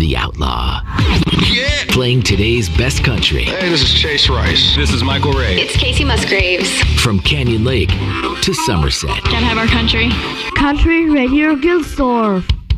the outlaw. Yeah! Playing today's best country. Hey, this is Chase Rice. This is Michael Ray. It's Casey Musgraves. From Canyon Lake to Somerset. Gotta have our country. Country Radio Gilsdorf.